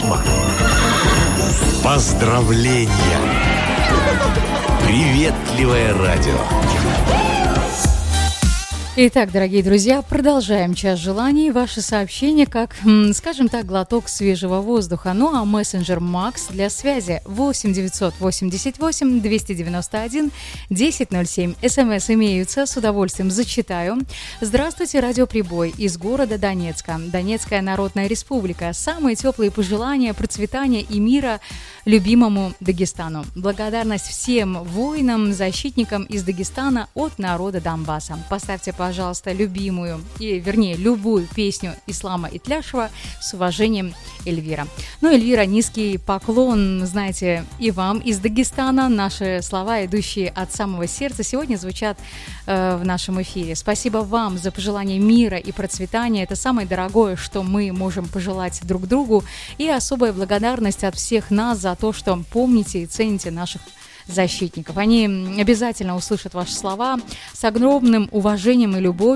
письма, поздравления, приветливое радио. Итак, дорогие друзья, продолжаем час желаний. Ваши сообщения, как, скажем так, глоток свежего воздуха. Ну а мессенджер Макс для связи 8 988 291 1007. СМС имеются, с удовольствием зачитаю. Здравствуйте, радиоприбой из города Донецка. Донецкая Народная Республика. Самые теплые пожелания процветания и мира любимому Дагестану. Благодарность всем воинам, защитникам из Дагестана от народа Донбасса. Поставьте, пожалуйста, любимую, любую песню Ислама Итляшева. С уважением, Эльвира. Ну, Эльвира, низкий поклон, знаете, и вам из Дагестана. Наши слова, идущие от самого сердца, сегодня звучат в нашем эфире. Спасибо вам за пожелание мира и процветания. Это самое дорогое, что мы можем пожелать друг другу. И особая благодарность от всех нас за то, что помните и цените наших защитников. Они обязательно услышат ваши слова с огромным уважением и любовью.